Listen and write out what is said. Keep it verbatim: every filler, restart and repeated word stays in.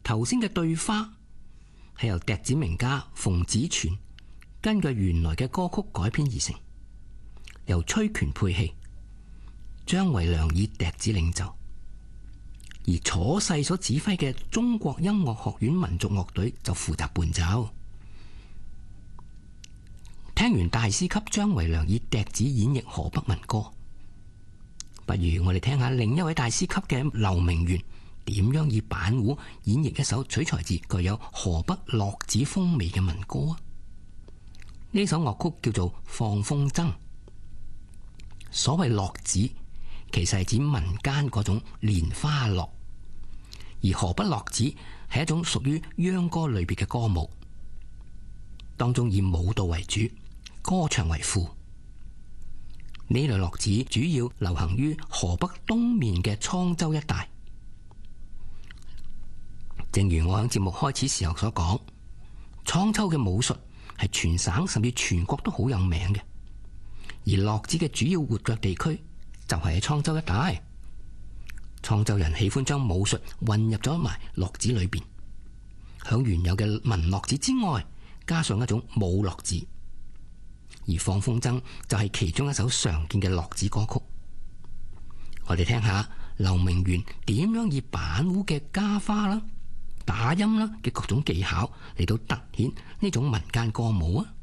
頭先嘅對花係由笛子名家馮子全根據原來嘅歌曲改編而成，由崔權配器，張維良以笛子領奏，而楚世所指揮嘅中國音樂學院民族樂隊就負責伴奏。聽完大師級張維良以笛子演繹河北民歌，不如我哋聽下另一位大師級嘅劉明元點樣以板胡演繹一首取材自具有河北洛子風味嘅民歌啊！呢首樂曲叫做《放風箏》。所謂洛子，其實係指民間嗰種蓮花落，而河北洛子係一種屬於秧歌類別嘅歌舞，當中以舞蹈為主，歌唱為輔。呢類洛子主要流行於河北東面嘅滄州一帶。正如我喺節目開始時候所講，滄州嘅武術係全省甚至全國都好有名嘅，而洛子嘅主要活躍地區就係喺滄州一帶。滄州人喜歡將武術混入咗埋洛子裏邊，響原有嘅文洛子之外，加上一種武洛子。而放風箏就係其中一首常見嘅洛子歌曲。我哋聽下劉明元點樣以板胡嘅加花啦、打音啦嘅各種技巧嚟到突顯呢種民間歌舞啊！